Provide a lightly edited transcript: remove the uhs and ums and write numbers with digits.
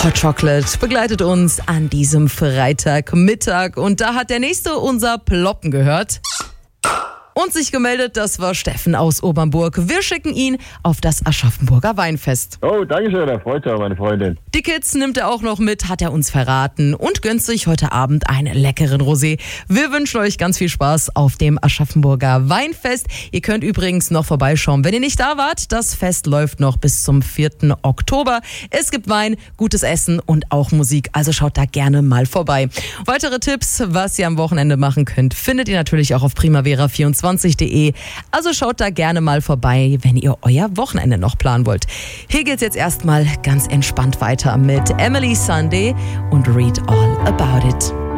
Hot Chocolate begleitet uns an diesem Freitagmittag und da hat der Nächste unser Ploppen gehört und sich gemeldet, das war Steffen aus Obernburg. Wir schicken ihn auf das Aschaffenburger Weinfest. Oh, danke schön, da freut sich meine Freundin. Die Kids nimmt er auch noch mit, hat er uns verraten und gönnt sich heute Abend einen leckeren Rosé. Wir wünschen euch ganz viel Spaß auf dem Aschaffenburger Weinfest. Ihr könnt übrigens noch vorbeischauen, wenn ihr nicht da wart. Das Fest läuft noch bis zum 4. Oktober. Es gibt Wein, gutes Essen und auch Musik, also schaut da gerne mal vorbei. Weitere Tipps, was ihr am Wochenende machen könnt, findet ihr natürlich auch auf primavera24.de. Also schaut da gerne mal vorbei, wenn ihr euer Wochenende noch planen wollt. Hier geht's jetzt erstmal ganz entspannt weiter mit Emily Sunday und Read All About It.